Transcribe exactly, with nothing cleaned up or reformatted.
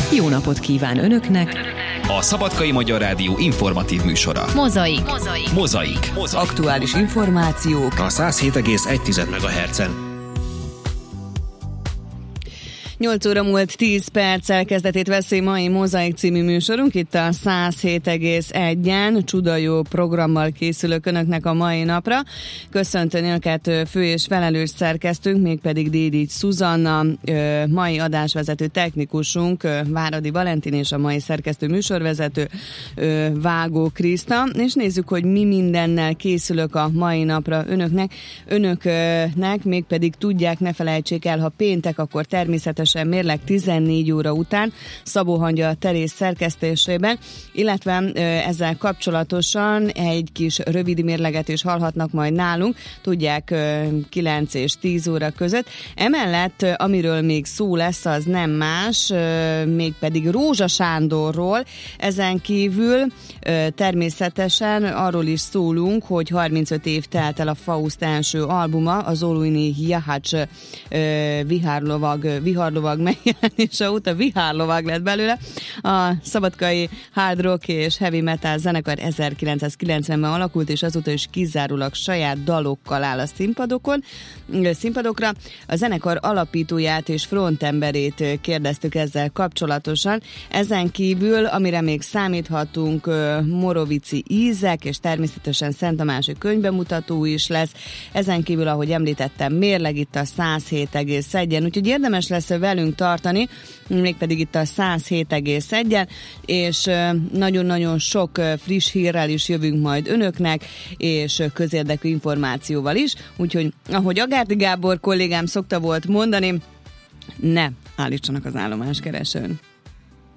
jó napot kíván Önöknek! A Szabadkai Magyar Rádió informatív műsora. Mozaik. Mozaik. Mozaik. Aktuális információk A száz hét egész egy megahertzen. nyolc óra múlt tíz perccel kezdetét veszi mai Mozaik című műsorunk. Itt a száz hét egész egyen csuda jó programmal készülök Önöknek a mai napra. Köszöntöm Önöket fő és felelős szerkesztőnk, mégpedig Dédics Szuzanna, mai adásvezető technikusunk Váradi Valentin és a mai szerkesztő műsorvezető Vágó Kriszta. És nézzük, hogy mi mindennel készülök a mai napra önöknek. Önöknek mégpedig tudják, ne felejtsék el, ha péntek, akkor természetesen mérleg tizennégy óra után Szabó Hangya Teréz szerkesztésében, illetve ezzel kapcsolatosan egy kis rövid mérleget is hallhatnak majd nálunk, tudják, kilenc és tíz óra között. Emellett, amiről még szó lesz, az nem más, mégpedig Rózsa Sándorról. Ezen kívül természetesen arról is szólunk, hogy harmincöt év telt el a Faust első albuma, az Olujni Jahács vihárlovag, viharlovag megjelenése óta vihárlovag lett belőle. A szabadkai hard rock és heavy metal zenekar ezerkilencszázkilencvenben alakult, és azóta is kizárólag saját dalokkal áll a színpadokon, színpadokra. A zenekar alapítóját és frontemberét kérdeztük ezzel kapcsolatosan. Ezen kívül, amire még számíthatunk, Morovici ízek, és természetesen Szent Tamási könyvbemutató is lesz. Ezen kívül, ahogy említettem, mérleg itt a száz hét egész egyen, úgyhogy érdemes lesz velünk tartani, mégpedig itt a száz hét egész egyen, és nagyon-nagyon sok friss hírrel is jövünk majd önöknek, és közérdekű információval is, úgyhogy ahogy Agárdi Gábor kollégám szokta volt mondani, ne állítsanak az állomáskeresőn.